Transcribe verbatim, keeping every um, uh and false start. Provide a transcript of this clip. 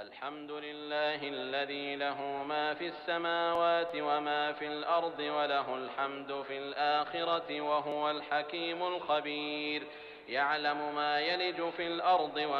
الحمد لله الذي له ما في السماوات وما في الأرض وله الحمد في الآخرة وهو الحكيم الخبير. يعلم ما يلج في الأرض